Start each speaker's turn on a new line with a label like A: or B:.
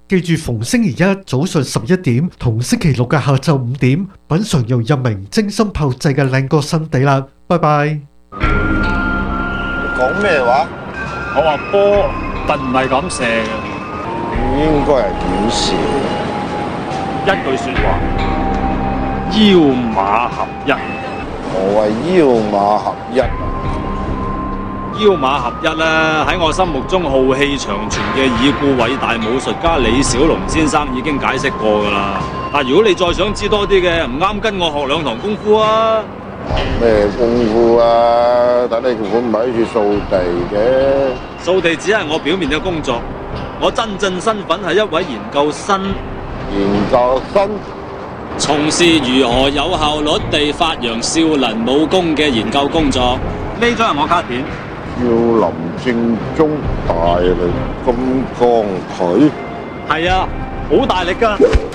A: 記住逢星期一早上11點同星期六嘅下晝5點，品嚐由任明精心炮製嘅靚哥新地啦。拜拜。
B: 講咩話？
C: 我話波但唔係咁射嘅，
B: 應該係點射？
C: 一句說話，腰馬合一。
B: 何謂腰馬合一啊？
C: 腰馬合一咧，喺我心目中浩氣長存嘅已故偉大武術家李小龍先生已經解釋過㗎啦。但如果你再想知多啲嘅，唔啱跟我學兩堂功夫啊！
B: 咩功夫啊？等你根本唔係喺處掃地嘅。
C: 掃地只係我表面嘅工作，我真正身份係一位研究生。
B: 研究生
C: 從事如何有效率地發揚少林武功嘅研究工作。呢張係我卡片。
B: 少林正宗大力金剛腿。
C: 係啊，好大力㗎。